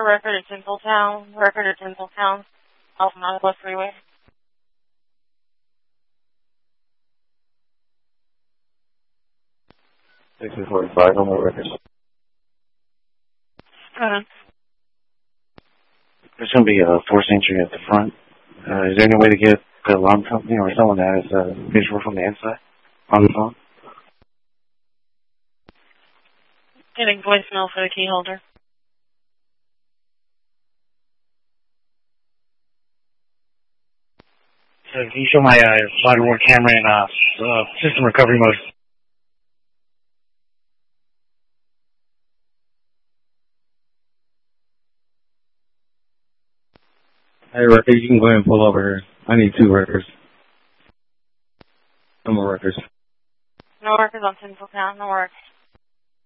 record at Tinseltown. Record at Tinseltown. Off Northwest Freeway. 645 on the records. There's going to be a forced entry at the front. Is there any way to get the alarm company or someone that has visual from the inside on the phone? Getting voicemail for the key holder. So can you show my body worn camera in system recovery mode? Hey, Record, you can go ahead and pull over here. I need 2 records. No more records. No records on Tinseltown. No work.